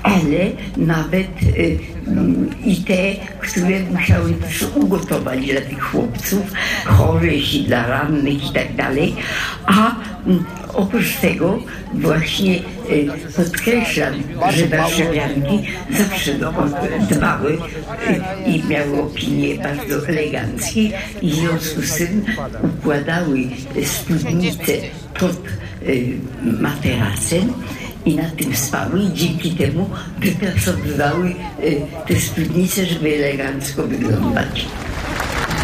ale nawet i te, które musiały też ugotować dla tych chłopców, chorych i dla rannych i tak dalej. A oprócz tego właśnie podkreślam, że warszawianki zawsze dbały i miały opinie bardzo eleganckie i w związku z tym układały spódnice pod materacem i na tym spały i dzięki temu wypracowywały te spódnice, żeby elegancko wyglądać.